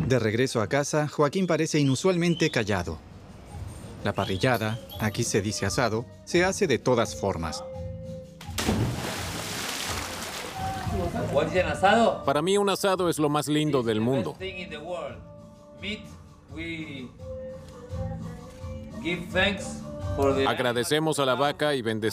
De regreso a casa, Joaquín parece inusualmente callado. La parrillada, aquí se dice asado, se hace de todas formas. What is an asado? Para mí un asado es lo más lindo del mundo. Best thing in the world. Meat, we give thanks for the Agradecemos a la vaca y bendecimos